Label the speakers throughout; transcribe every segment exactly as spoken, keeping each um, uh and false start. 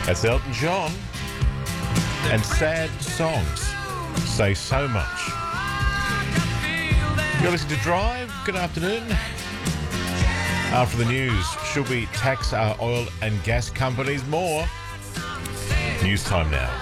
Speaker 1: That's Elton John. And sad songs say so much. You're listening to Drive. Good afternoon. After the news, should we tax our oil and gas companies more? News time now.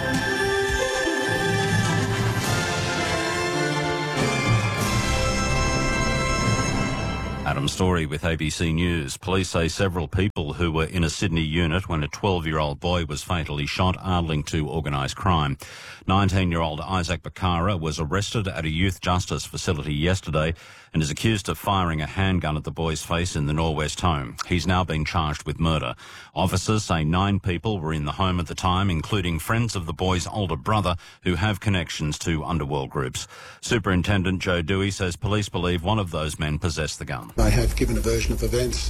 Speaker 2: Adam Story with A B C News. Police say several people who were in a Sydney unit when a twelve-year-old boy was fatally shot are linked to organised crime. nineteen-year-old Isaac Bakara was arrested at a youth justice facility yesterday and is accused of firing a handgun at the boy's face in the Norwest home. He's now been charged with murder. Officers say nine people were in the home at the time, including friends of the boy's older brother who have connections to underworld groups. Superintendent Joe Dewey says police believe one of those men possessed the gun.
Speaker 3: They have given a version of events.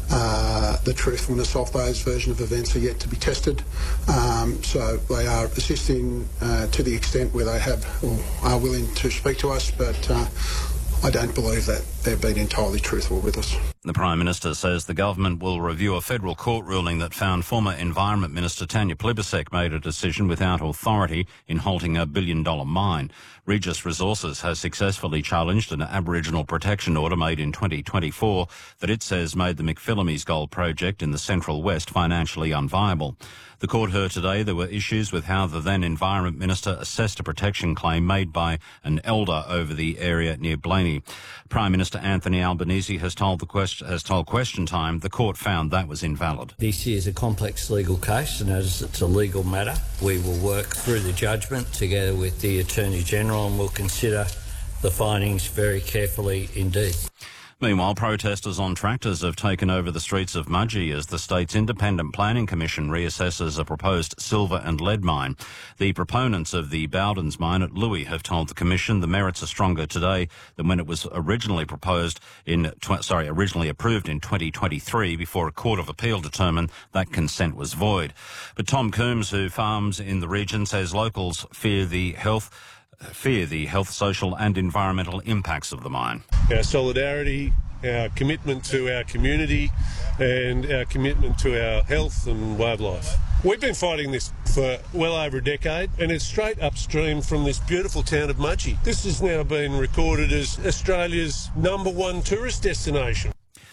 Speaker 3: Uh, the truthfulness of those version of events are yet to be tested. Um, so they are assisting uh, to the extent where they have or are willing to speak to us, but uh, I don't believe that they've been entirely truthful with us.
Speaker 2: The Prime Minister says the government will review a federal court ruling that found former Environment Minister Tanya Plibersek made a decision without authority in halting a billion-dollar mine. Regis Resources has successfully challenged an Aboriginal protection order made in twenty twenty-four that it says made the McPhillamys Gold Project in the Central West financially unviable. The court heard today there were issues with how the then Environment Minister assessed a protection claim made by an elder over the area near Blaney. Prime Minister Anthony Albanese has told the question, has told Question Time the court found that was invalid.
Speaker 4: This is a complex legal case, and as it's a legal matter, we will work through the judgment together with the Attorney General and we'll consider the findings very carefully indeed.
Speaker 2: Meanwhile, protesters on tractors have taken over the streets of Mudgee as the state's Independent Planning Commission reassesses a proposed silver and lead mine. The proponents of the Bowdens mine at Louis have told the Commission the merits are stronger today than when it was originally proposed in, tw- sorry, originally approved in twenty twenty-three before a Court of Appeal determined that consent was void. But Tom Coombs, who farms in the region, says locals fear the health fear the health, social and environmental impacts of the mine.
Speaker 5: Our solidarity, our commitment to our community and our commitment to our health and way of life. We've been fighting this for well over a decade and it's straight upstream from this beautiful town of Mudgee. This has now been recorded as Australia's number one tourist destination.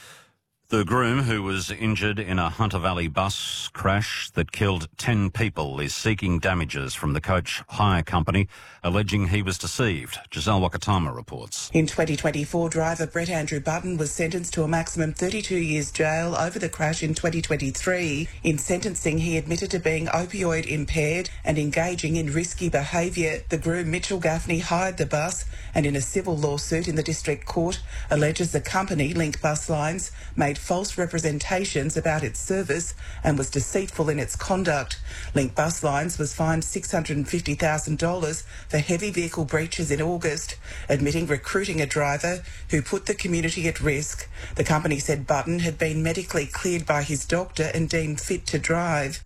Speaker 2: The groom, who was injured in a Hunter Valley bus crash that killed ten people, is seeking damages from the coach hire company, alleging he was deceived. Giselle Wakatama reports.
Speaker 6: In twenty twenty-four, driver Brett Andrew Button was sentenced to a maximum thirty-two years jail over the crash in twenty twenty-three. In sentencing, he admitted to being opioid impaired and engaging in risky behaviour. The groom, Mitchell Gaffney, hired the bus and in a civil lawsuit in the District Court alleges the company, Link Bus Lines, made false representations about its service and was deceitful in its conduct. Link Bus Lines was fined six hundred fifty thousand dollars for heavy vehicle breaches in August, admitting recruiting a driver who put the community at risk. The company said Button had been medically cleared by his doctor and deemed fit to drive.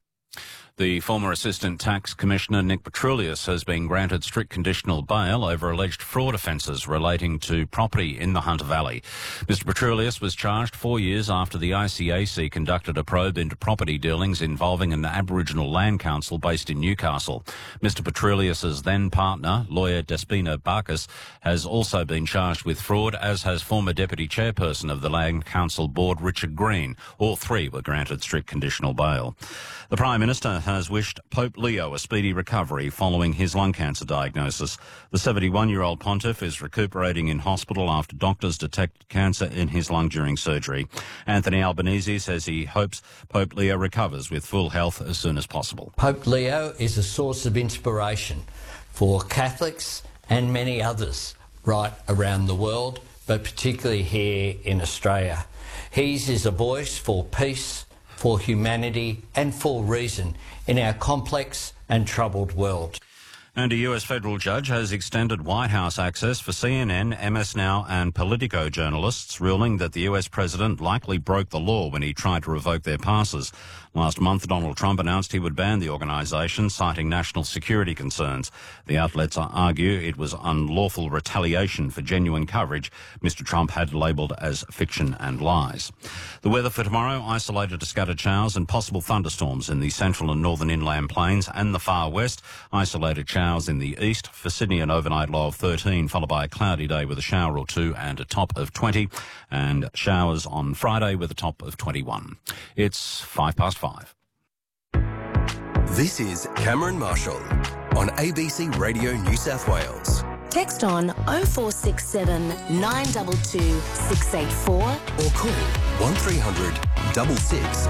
Speaker 2: The former Assistant Tax Commissioner Nick Petroulias has been granted strict conditional bail over alleged fraud offences relating to property in the Hunter Valley. Mister Petroulias was charged four years after the I C A C conducted a probe into property dealings involving an Aboriginal land council based in Newcastle. Mister Petroulias's then partner, lawyer Despina Barkas, has also been charged with fraud, as has former Deputy Chairperson of the Land Council Board, Richard Green. All three were granted strict conditional bail. The Prime Minister has wished Pope Leo a speedy recovery following his lung cancer diagnosis. The seventy-one-year-old pontiff is recuperating in hospital after doctors detected cancer in his lung during surgery. Anthony Albanese says he hopes Pope Leo recovers with full health as soon as possible.
Speaker 4: Pope Leo is a source of inspiration for Catholics and many others right around the world, but particularly here in Australia. His is a voice for peace, for humanity and for reason in our complex and troubled world.
Speaker 2: And a U S federal judge has extended White House access for C N N, M S Now and Politico journalists, ruling that the U S president likely broke the law when he tried to revoke their passes. Last month, Donald Trump announced he would ban the organisation, citing national security concerns. The outlets argue it was unlawful retaliation for genuine coverage Mister Trump had labelled as fiction and lies. The weather for tomorrow, isolated to scattered showers and possible thunderstorms in the central and northern inland plains and the far west. Isolated showers in the east. For Sydney, an overnight low of thirteen, followed by a cloudy day with a shower or two and a top of twenty. And showers on Friday with a top of twenty-one. It's five past five.
Speaker 7: This is Cameron Marshall on A B C Radio New South Wales.
Speaker 8: Text on oh four six seven, nine two two, six eight four
Speaker 7: Or call one three hundred, six six